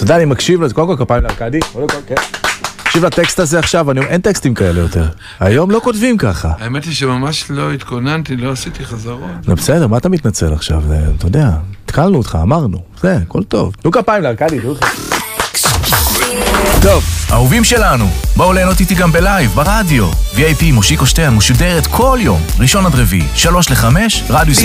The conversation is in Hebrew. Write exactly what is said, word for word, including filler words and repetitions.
אתה יודע, אני מקשיב לזה, קודם כל כפיים לארקדי, קודם כל, כן. תקשיב לטקסט הזה עכשיו, אני, אין טקסטים כאלה יותר. היום לא כותבים ככה. האמת היא שממש לא התכוננתי, לא עשיתי חזרות. לא בסדר, מה אתה מתנצל עכשיו? זה, אתה יודע, התקלנו אותך, אמרנו. זה, הכל טוב. תנו כפיים לארקדי, תנו לך. טוב, אהובים שלנו, בואו ליהנות איתי גם בלייב, ברדיו. וי איי פי מושיקו שטיין משודרת כל יום, ראשון עד רביעי, שלוש לחמש, רדיו